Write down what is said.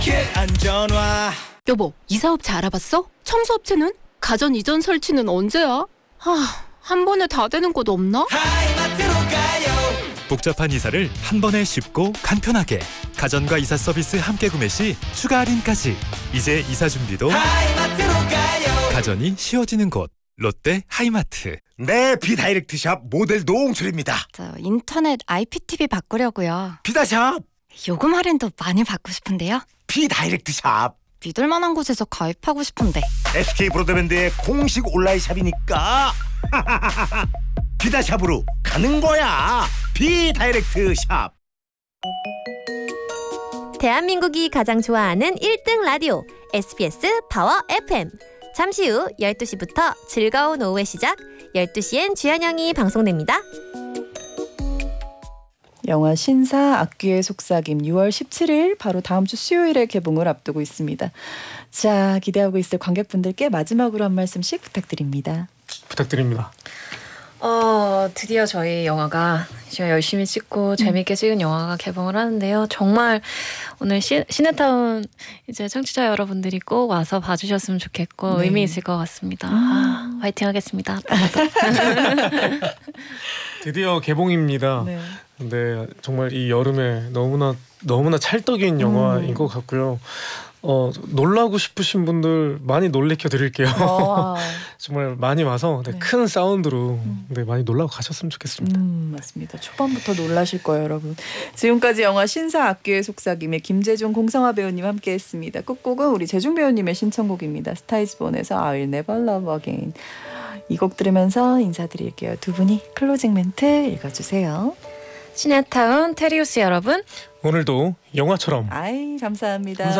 안전화. 여보, 이사업체 알아봤어? 청소업체는? 가전 이전 설치는 언제야? 한 번에 다 되는 곳 없나? 하이마트로 가요. 복잡한 이사를 한 번에 쉽고 간편하게. 가전과 이사 서비스 함께 구매 시 추가 할인까지. 이제 이사 준비도 하이마트로 가요. 가전이 쉬워지는 곳. 롯데 하이마트. 네, 비다이렉트샵 모델 노홍철입니다. 저 인터넷 IPTV 바꾸려고요. 비다샵, 요금 할인도 많이 받고 싶은데요. 비다이렉트샵. 믿을 만한 곳에서 가입하고 싶은데. SK 브로드밴드의 공식 온라인 샵이니까 비다샵으로 가는 거야. 비다이렉트샵. 대한민국이 가장 좋아하는 1등 라디오 SBS 파워 FM. 잠시 후 12시부터 즐거운 오후의 시작 12시엔 주현영이 방송됩니다. 영화 신사 악귀의 속삭임 6월 17일 바로 다음 주 수요일에 개봉을 앞두고 있습니다. 자, 기대하고 있을 관객분들께 마지막으로 한 말씀씩 부탁드립니다. 부탁드립니다. 드디어 저희 영화가 열심히 찍고 재밌게 찍은 영화가 개봉을 하는데요. 정말 오늘 시네타운 이제 청취자 여러분들이 꼭 와서 봐주셨으면 좋겠고 네. 의미 있을 것 같습니다. 화이팅 하겠습니다. 드디어 개봉입니다. 네. 근데 정말 이 여름에 너무나 찰떡인 영화인 것 같고요. 놀라고 싶으신 분들 많이 놀래켜 드릴게요. 정말 많이 와서 네. 큰 사운드로 많이 놀라고 가셨으면 좋겠습니다. 맞습니다. 초반부터 놀라실 거예요, 여러분. 지금까지 영화 신사 악귀의 속삭임의 김재중, 공성화 배우님 함께했습니다. 끝곡은 우리 재중 배우님의 신청곡입니다. 스타이즈본에서 I'll Never Love Again. 이 곡 들으면서 인사드릴게요. 두 분이 클로징 멘트 읽어주세요. 시네타운 테리우스 여러분, 오늘도 영화처럼. 아이, 감사합니다.